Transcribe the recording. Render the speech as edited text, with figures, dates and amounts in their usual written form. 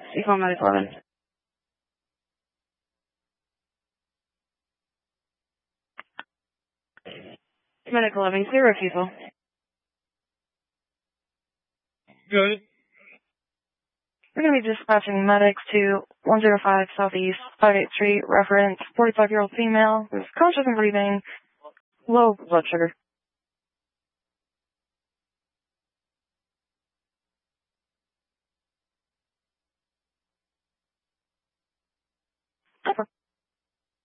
Equal Medic 11. Medic 11, clear refusal. Good. We're going to be dispatching medics to 105 Southeast 58th Street, reference 45-year-old female who's conscious and breathing, low blood sugar.